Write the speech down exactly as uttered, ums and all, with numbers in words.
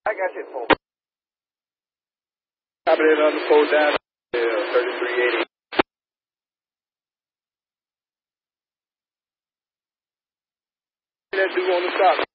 I got you, Paul. Stopping it on the fold down, uh, thirty-three eighty. That dude on the stop.